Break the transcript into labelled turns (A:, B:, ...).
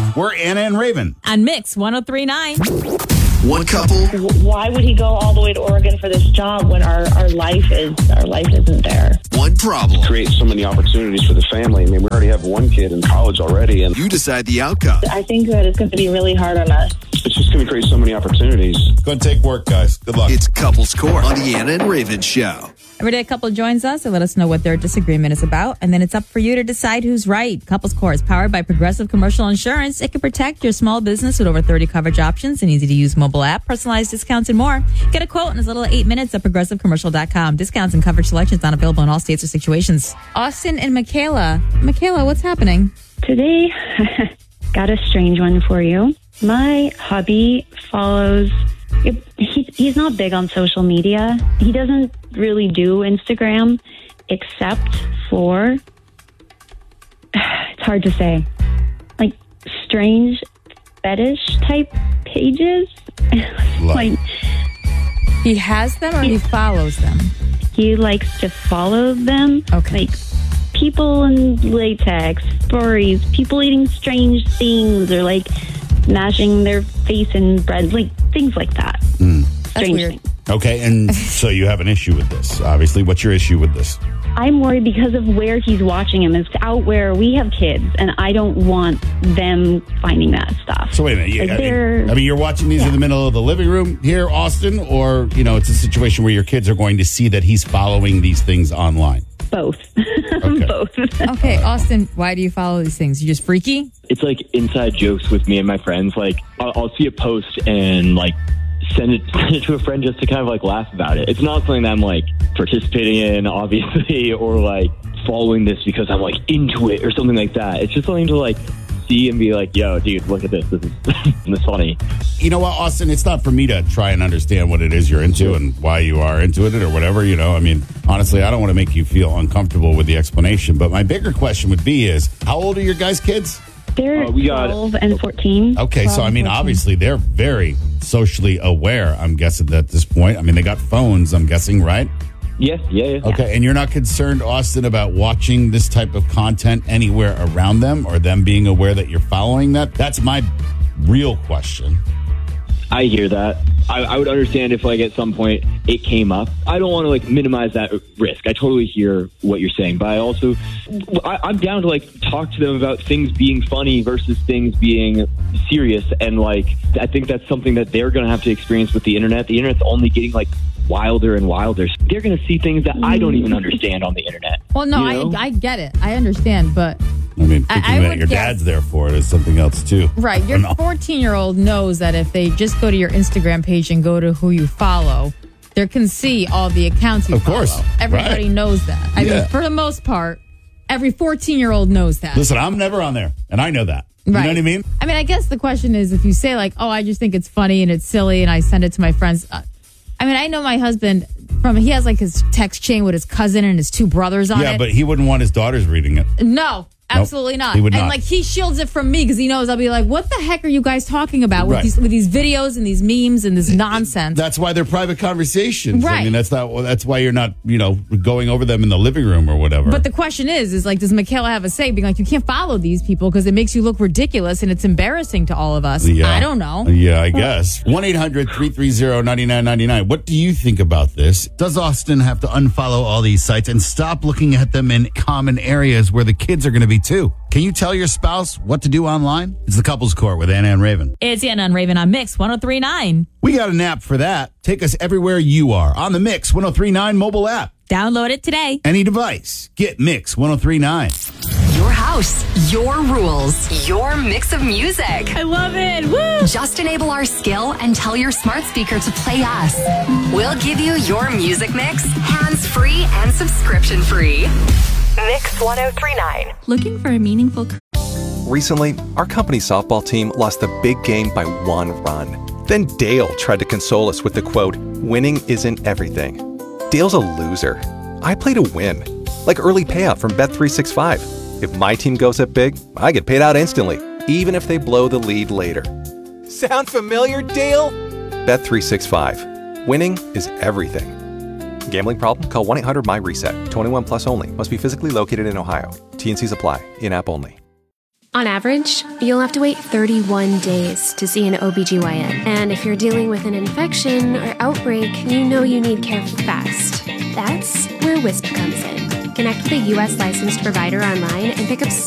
A: We're Anna and Raven.
B: On Mix 103.9.
C: One couple.
D: Why would he go all the way to Oregon for this job when our life isn't there?
C: One problem.
E: Create so many opportunities for the family. I mean, we already have one kid in college already, and
C: You decide the outcome.
D: I think that it's going to be really hard on us.
E: it's just going to create so many opportunities.
A: Go and take work, guys. Good luck.
C: It's Couples Court on the Anna and Raven Show.
B: Every day a couple joins us and let us know what their disagreement is about, and then it's up for you to decide who's right. Couples Core is powered by Progressive Commercial Insurance. It can protect your small business with over 30 coverage options, an easy-to-use mobile app, personalized discounts, and more. Get a quote in as little as 8 minutes at progressivecommercial.com. Discounts and coverage selections not available in all states or situations. Austin and Michaela. Michaela, what's happening?
D: Today, got a strange one for you. My hubby follows... He's not big on social media. He doesn't really do Instagram except for... It's hard to say. Like, strange fetish type pages. Like,
B: He has them or he follows them?
D: he likes to follow them.
B: Okay.
D: Like, people in latex, furries, people eating strange things, or like mashing their face in bread, like things like that. Strange
B: weird.
D: things.
A: Okay, and so you have an issue with this, obviously. What's your issue with this?
D: I'm worried because of where he's watching him. It's out where we have kids, and I don't want them finding that stuff.
A: So wait a minute.
D: Like
A: I mean, you're watching these in the middle of the living room here, Austin, or, it's a situation where your kids are going to see that he's following these things online?
D: Both.
A: Okay.
D: Both.
B: Okay, Austin, why do you follow these things? You just freaky?
F: It's like inside jokes with me and my friends. Like, I'll see a post and like send it to a friend just to kind of like laugh about it. It's not something that I'm like participating in, obviously, or like following this because I'm like into it or something like that. It's just something to like see and be like, yo, dude, look at this. This is funny.
A: You know what, Austin? It's not for me to try and understand what it is you're into and why you are into it or whatever, I mean, honestly, I don't want to make you feel uncomfortable with the explanation. But my bigger question would be is, how old are your guys' kids?
D: They're
F: we got
D: 12 and 14.
A: Okay, so I mean,
D: 14.
A: obviously, they're very socially aware, I'm guessing, at this point. I mean, they got phones, I'm guessing, right?
F: Yeah.
A: Okay, and you're not concerned, Austin, about watching this type of content anywhere around them or them being aware that you're following that? That's my real question.
F: I hear that. I would understand if, like, at some point it came up. I don't want to, like, minimize that risk. I totally hear what you're saying. But I'm down to, like, talk to them about things being funny versus things being serious. And, like, I think that's something that they're going to have to experience with the internet. The internet's only getting, like, wilder and wilder. They're going to see things that I don't even understand on the internet.
B: Well, no,
F: you know?
B: I get it. I understand, but...
A: I mean, thinking
B: I
A: that
B: would
A: your
B: guess-
A: dad's there for it is something else, too.
B: Right. Your 14-year-old knows that if they just go to your Instagram page and go to who you follow, they can see all the accounts you follow.
A: Of course.
B: Everybody
A: Right.
B: knows that. I
A: Yeah.
B: mean, for the most part, every 14-year-old knows that.
A: Listen, I'm never on there, and I know that. You know what I mean?
B: I mean, I guess the question is if you say, like, oh, I just think it's funny and it's silly and I send it to my friends. I mean, I know my husband, he has, like, his text chain with his cousin and his two brothers on it.
A: Yeah, but he wouldn't want his daughters reading it.
B: No. Absolutely not.
A: he would not.
B: And like he shields it from me because he knows I'll be like, what the heck are you guys talking about with
A: Right.
B: these videos and these memes and this nonsense?
A: That's why they're private conversations. I
B: Right.
A: mean, that's why you're not, going over them in the living room or whatever.
B: But the question is like, does Michaela have a say? Being like, you can't follow these people because it makes you look ridiculous and it's embarrassing to all of us.
A: Yeah.
B: I don't know.
A: Yeah, I guess. 1-800-330-9999. What do you think about this? Does Austin have to unfollow all these sites and stop looking at them in common areas where the kids are going to be too? Can you tell your spouse what to do online? It's the Couples Court with Anna and Raven.
B: It's Anna and Raven on Mix 103.9.
A: We got an app for that. Take us everywhere you are on the Mix 103.9 mobile app.
B: Download it today.
A: Any device. Get Mix 103.9.
G: Your house, your rules, your mix of music.
B: I love it. Woo!
G: Just enable our skill and tell your smart speaker to play us. We'll give you your music mix, hands-free and subscription-free. Mix 103.9.
H: Looking for a meaningful...
I: Recently, our company softball team lost the big game by 1 run. Then Dale tried to console us with the quote, "Winning isn't everything." Dale's a loser. I play to win. Like early payout from Bet365. If my team goes up big, I get paid out instantly, even if they blow the lead later. Sound familiar, Dale? Bet365. Winning is everything. Gambling problem? Call 1-800-MY-RESET. 21 plus only. Must be physically located in Ohio. T&Cs apply. In-app only.
H: On average, you'll have to wait 31 days to see an OBGYN. And if you're dealing with an infection or outbreak, you know you need care fast. That's where Wisp comes in. Connect with a U.S. licensed provider online and pick up